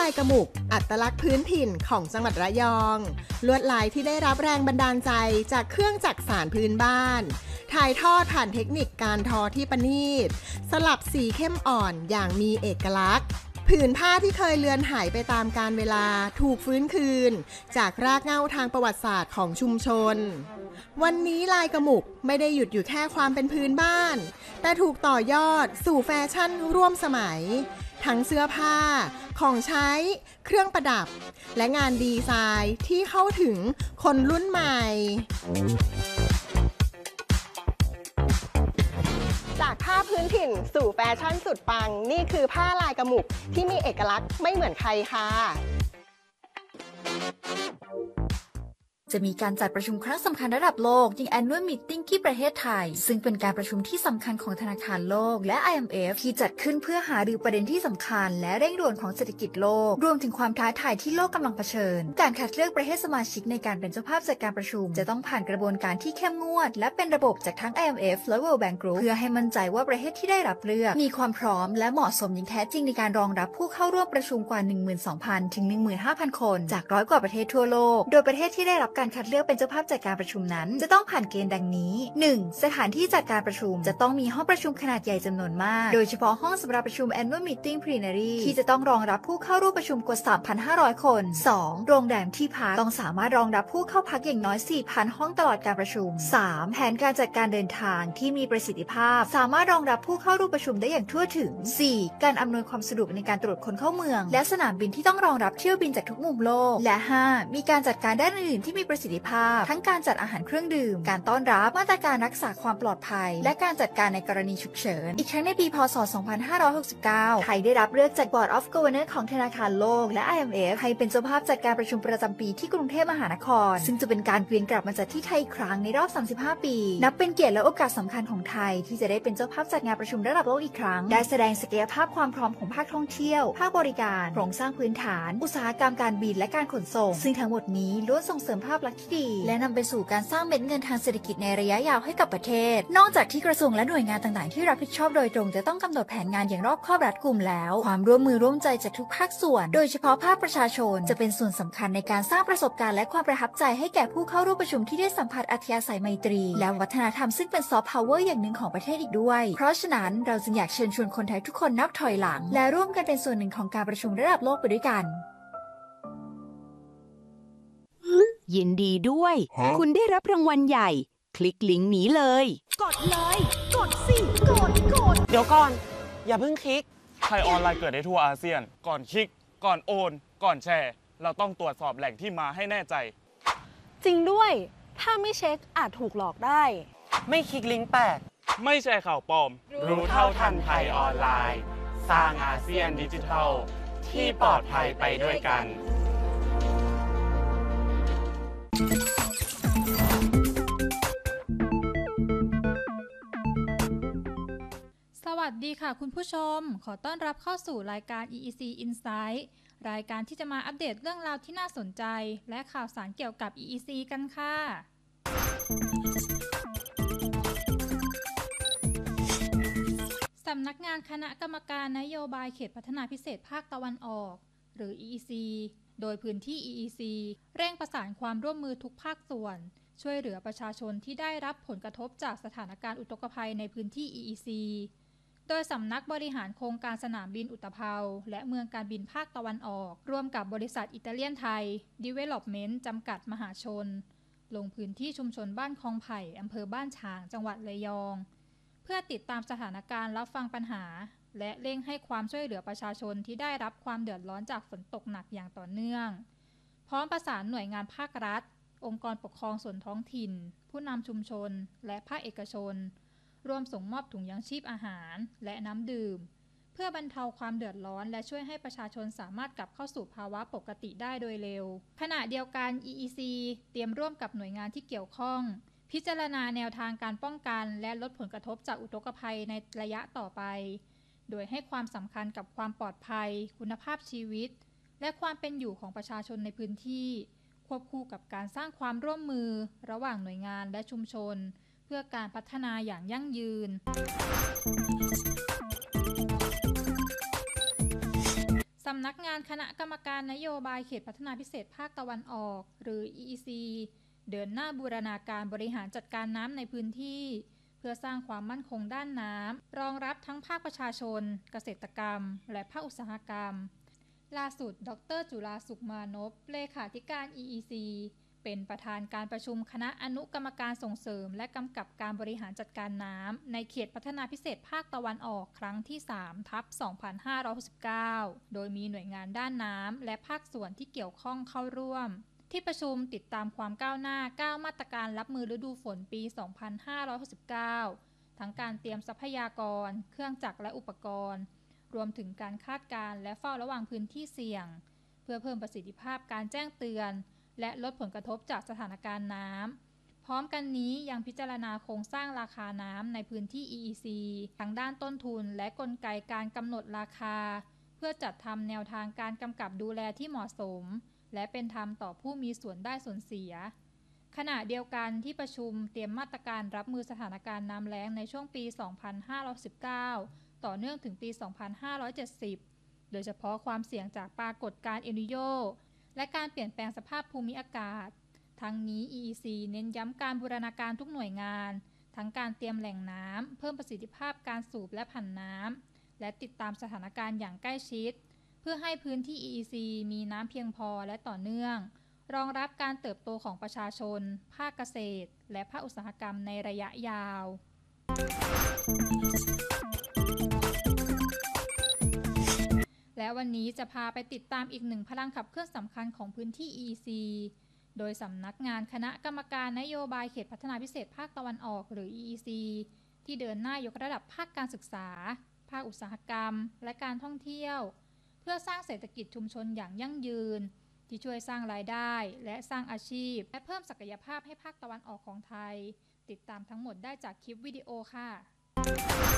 ายกระหมุกอัตลักษณ์พื้นถิ่นของจังหวัดระยองลวดลายที่ได้รับแรงบันดาลใจจากเครื่องจักสานพื้นบ้านถ่ายทอดผ่านเทคนิคการทอที่ประณีตสลับสีเข้มอ่อนอย่างมีเอกลักษณ์ผืนผ้าที่เคยเลือนหายไปตามกาลเวลาถูกฟื้นคืนจากรากเหง้าทางประวัติศาสตร์ของชุมชนวันนี้ลายกระหมุกไม่ได้หยุดอยู่แค่ความเป็นพื้นบ้านแต่ถูกต่อยอดสู่แฟชั่นร่วมสมัยทั้งเสื้อผ้าของใช้เครื่องประดับและงานดีไซน์ที่เข้าถึงคนรุ่นใหม่จากผ้าพื้นถิ่นสู่แฟชั่นสุดปังนี่คือผ้าลายกระหมุกที่มีเอกลักษณ์ไม่เหมือนใครค่ะจะมีการจัดประชุมครั้งสำคัญระดับโลกอย่าง Annual Meeting ที่ประเทศไทยซึ่งเป็นการประชุมที่สำคัญของธนาคารโลกและ IMF ที่จัดขึ้นเพื่อหารือประเด็นที่สำคัญและเร่งด่วนของเศรษฐกิจโลกรวมถึงความท้าทายที่โลกกำลังเผชิญการคัดเลือกประเทศสมาชิกในการเป็นเจ้าภาพจัดการประชุมจะต้องผ่านกระบวนการที่เข้มงวดและเป็นระบบจากทั้ง IMF และ World Bank Group เพื่อให้มั่นใจว่าประเทศที่ได้รับเลือกมีความพร้อมและเหมาะสมอย่างแท้จริงในการรองรับผู้เข้าร่วมประชุมกว่า 12,000 ถึง 15,000 คนจาก100 กว่าประเทศทั่วโลกโดยประเทศที่ได้รับการคัดเลือกเป็นเจ้าภาพจัดการประชุมนั้นจะต้องผ่านเกณฑ์ดังนี้ 1. สถานที่จัดการประชุมจะต้องมีห้องประชุมขนาดใหญ่จำนวนมากโดยเฉพาะห้องสำหรับประชุม Annual Meeting Plenary ที่จะต้องรองรับผู้เข้าร่วมประชุมกว่า 3,500 คน 2. โรงแรมที่พักต้องสามารถรองรับผู้เข้าพักอย่างน้อย 4,000 ห้องตลอดการประชุม 3. แผนการจัดการเดินทางที่มีประสิทธิภาพสามารถรองรับผู้เข้าร่วมประชุมได้อย่างทั่วถึง 4. การอำนวยความสะดวกในการตรวจคนเข้าเมืองและสนามบินที่ต้องรองรับเที่ยวบินจากทุกมุมโลกและ 5. มีการจัดการด้านอื่นๆที่มีประสิทธิภาพทั้งการจัดอาหารเครื่องดื่มการต้อนรับมาตรการรักษาความปลอดภัยและการจัดการในกรณีฉุกเฉินอีกทั้งในปีพ.ศ. 2569 ไทยได้รับเลือกจาก Board of Governors ของธนาคารโลกและ IMF ให้เป็นเจ้าภาพจัดการประชุมประจำปีที่กรุงเทพมหานครซึ่งจะเป็นการเวียนกลับมาจัดที่ไทยอีกครั้งในรอบ 35 ปีนับเป็นเกียรติและโอกาสสำคัญของไทยที่จะได้เป็นเจ้าภาพจัดงานประชุมระดับโลกอีกครั้งได้แสดงศักยภาพความพร้อมของภาคท่องเที่ยวภาคบริการโครงสร้างพื้นฐานอุตสาหกรรมการบินและการขนส่งซึ่งทั้งหมดนี้ล้วนส่งเสริมภาพลักษณ์ที่ดีและนำไปสู่การสร้างเม็ดเงินทางเศรษฐกิจในระยะยาวให้กับประเทศนอกจากที่กระทรวงและหน่วยงานต่างๆที่รับผิดชอบโดยตรงจะต้องกำหนดแผนงานอย่างรอบคอบรัดกุมแล้วความร่วมมือร่วมใจจากทุกภาคส่วนโดยเฉพาะภาคประชาชนจะเป็นส่วนสำคัญในการสร้างประสบการณ์และความประทับใจให้แก่ผู้เข้าร่วมประชุมที่ได้สัมผัสอัธยาศัยไมตรีและวัฒนธรรมซึ่งเป็นซอฟต์พาวเวอร์อย่างหนึ่งของประเทศอีกด้วยเพราะฉะนั้นเราจึงอยากเชิญชวนคนไทยทุกคนนับถอยหลังและร่วมกันเป็นส่วนหนึ่งของการประชุมระดับโลกไปด้วยกันยินดีด้วยคุณได้รับรางวัลใหญ่คลิกลิงก์นี้เลยกดเลยกดสิกดเดี๋ยวก่อนอย่าเพิ่งคลิกไทยออนไลน์เกิดได้ทั่วอาเซียนก่อนคลิกก่อนโอนก่อนแชร์เราต้องตรวจสอบแหล่งที่มาให้แน่ใจจริงด้วยถ้าไม่เช็คอาจถูกหลอกได้ไม่คลิกลิงก์แปลกไม่แชร์ข่าวปลอมรู้เท่าทันภัยออนไลน์สร้างอาเซียนดิจิทัลที่ปลอดภัยไปด้วยกันสวัสดีค่ะคุณผู้ชมขอต้อนรับเข้าสู่รายการ EEC Insight รายการที่จะมาอัปเดตเรื่องราวที่น่าสนใจและข่าวสารเกี่ยวกับ EEC กันค่ะสำนักงานคณะกรรมการนโยบายเขตพัฒนาพิเศษภาคตะวันออกหรือ EEC โดยพื้นที่ EEC เร่งประสานความร่วมมือทุกภาคส่วนช่วยเหลือประชาชนที่ได้รับผลกระทบจากสถานการณ์อุทกภัยในพื้นที่ EECโดยสำนักบริหารโครงการสนามบินอุตภาวและเมืองการบินภาคตะวันออกร่วมกับบริษัทอิตาเลียนไทย Development จำกัดมหาชนลงพื้นที่ชุมชนบ้านคลองไผ่อำเภอบ้านฉางจังหวัดระยองเพื่อติดตามสถานการณ์รับฟังปัญหาและเร่งให้ความช่วยเหลือประชาชนที่ได้รับความเดือดร้อนจากฝนตกหนักอย่างต่อเนื่องพร้อมประสานหน่วยงานภาครัฐองค์กรปกครองส่วนท้องถิ่นผู้นำชุมชนและภาคเอกชนร่วมส่งมอบถุงยังชีพอาหารและน้ำดื่มเพื่อบรรเทาความเดือดร้อนและช่วยให้ประชาชนสามารถกลับเข้าสู่ภาวะปกติได้โดยเร็วขณะเดียวกัน EEC เตรียมร่วมกับหน่วยงานที่เกี่ยวข้องพิจารณาแนวทางการป้องกันและลดผลกระทบจากอุทกภัยในระยะต่อไปโดยให้ความสำคัญกับความปลอดภัยคุณภาพชีวิตและความเป็นอยู่ของประชาชนในพื้นที่ควบคู่กับการสร้างความร่วมมือระหว่างหน่วยงานและชุมชนเพื่อการพัฒนาอย่างยั่งยืนสำนักงานคณะกรรมการนโยบายเขตพัฒนาพิเศษภาคตะวันออกหรือ EEC เดินหน้าบูรณาการบริหารจัดการน้ำในพื้นที่เพื่อสร้างความมั่นคงด้านน้ำรองรับทั้งภาคประชาชนเกษตรกรรมและภาคอุตสาหกรรมล่าสุดดร.จุฬาสุขมานพเลขาธิการ EEC เป็นประธานการประชุมคณะอนุกรรมการส่งเสริมและกำกับการบริหารจัดการน้ำในเขตพัฒนาพิเศษภาคตะวันออกครั้งที่ 3/2569 โดยมีหน่วยงานด้านน้ำและภาคส่วนที่เกี่ยวข้องเข้าร่วมที่ประชุมติดตามความก้าวหน้า9มาตรการรับมือฤดูฝนปี 2569 ทั้งการเตรียมทรัพยากรเครื่องจักรและอุปกรณ์รวมถึงการคาดการณ์และเฝ้าระวังพื้นที่เสี่ยงเพื่อเพิ่มประสิทธิภาพการแจ้งเตือนและลดผลกระทบจากสถานการณ์น้ำพร้อมกันนี้ยังพิจารณาโครงสร้างราคาน้ำในพื้นที่ EEC ทั้งด้านต้นทุนและกลไกการกำหนดราคาเพื่อจัดทำแนวทางการกำกับดูแลที่เหมาะสมและเป็นธรรมต่อผู้มีส่วนได้ส่วนเสียขณะเดียวกันที่ประชุมเตรียมมาตรการรับมือสถานการณ์น้ำแล้งในช่วงปี 2519 ต่อเนื่องถึงปี 2570 โดยเฉพาะความเสี่ยงจากปรากฏการณ์เอลนิโญและการเปลี่ยนแปลงสภาพภูมิอากาศทั้งนี้ EEC เน้นย้ำการบูรณาการทุกหน่วยงานทั้งการเตรียมแหล่งน้ำเพิ่มประสิทธิภาพการสูบและผันน้ำและติดตามสถานการณ์อย่างใกล้ชิดเพื่อให้พื้นที่ EEC มีน้ำเพียงพอและต่อเนื่องรองรับการเติบโตของประชาชนภาคเกษตรและภาคอุตสาหกรรมในระยะยาวและวันนี้จะพาไปติดตามอีกหนึ่งพลังขับเคลื่อนสำคัญของพื้นที่ EEC โดยสำนักงานคณะกรรมการนโยบายเขตพัฒนาพิเศษภาคตะวันออกหรือ EEC ที่เดินหน้ายกระดับภาคการศึกษาภาคอุตสาหกรรมและการท่องเที่ยวเพื่อสร้างเศรษฐกิจชุมชนอย่างยั่งยืนที่ช่วยสร้างรายได้และสร้างอาชีพและเพิ่มศักยภาพให้ภาคตะวันออกของไทยติดตามทั้งหมดได้จากคลิปวิดีโอค่ะ